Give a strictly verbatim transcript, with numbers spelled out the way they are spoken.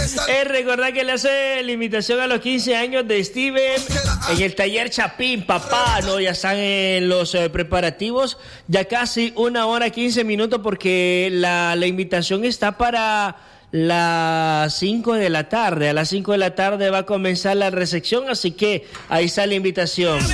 Eh, recordad que le hace la invitación a los quince años de Steven en el taller Chapín, papá, ¿no? Ya están en los eh, preparativos, ya casi una hora quince minutos porque la, la invitación está para las cinco de la tarde. A las cinco de la tarde va a comenzar la recepción, así que ahí está la invitación.